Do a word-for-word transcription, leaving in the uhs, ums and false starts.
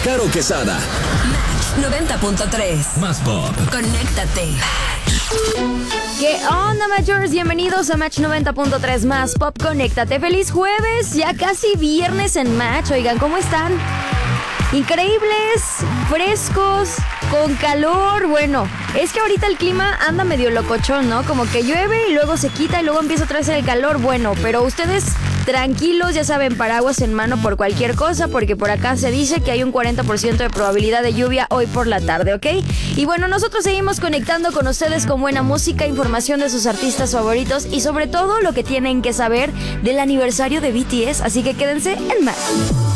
Caro Quesada. Match noventa punto tres. Más pop. Conéctate. ¿Qué onda, Matchers? Bienvenidos a Match noventa punto tres Más Pop, conéctate. ¡Feliz jueves! Ya casi viernes en Match. Oigan, ¿cómo están? Increíbles, frescos, con calor. Bueno, es que ahorita el clima anda medio locochón, ¿no? Como que llueve y luego se quita y luego empieza otra vez el calor. Bueno, pero ustedes tranquilos, ya saben, paraguas en mano por cualquier cosa, porque por acá se dice que hay un cuarenta por ciento de probabilidad de lluvia hoy por la tarde, ¿ok? Y bueno, nosotros seguimos conectando con ustedes con buena música, información de sus artistas favoritos y sobre todo lo que tienen que saber del aniversario de B T S, así que quédense en Match.